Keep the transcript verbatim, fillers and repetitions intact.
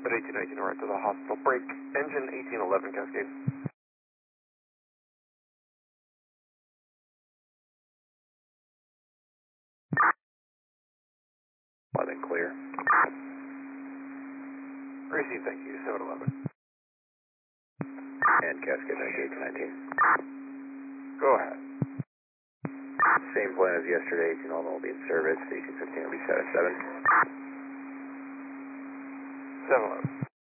At eighteen nineteen, right to the hospital. Break engine eighteen eleven, Cascade. eleven clear. Receive, thank you, seven eleven. And Cascade ninety-eight to nineteen. Go ahead. Same plan as yesterday, eighteen eleven will be in service, eighteen fifteen will be set at seven. seven eleven.